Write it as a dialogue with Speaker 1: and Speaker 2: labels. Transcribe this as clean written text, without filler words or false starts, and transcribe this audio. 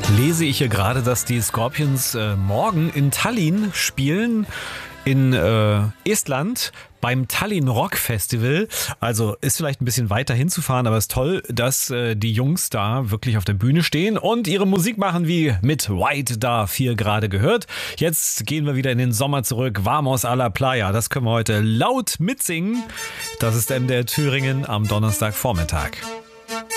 Speaker 1: Lese ich hier gerade, dass die Scorpions morgen in Tallinn spielen, in Estland, beim Tallinn Rock Festival. Also ist vielleicht ein bisschen weiter hinzufahren, aber es ist toll, dass die Jungs da wirklich auf der Bühne stehen und ihre Musik machen, wie mit White Dove hier gerade gehört. Jetzt gehen wir wieder in den Sommer zurück. Vamos a la Playa. Das können wir heute laut mitsingen. Das ist MDR Thüringen am Donnerstagvormittag.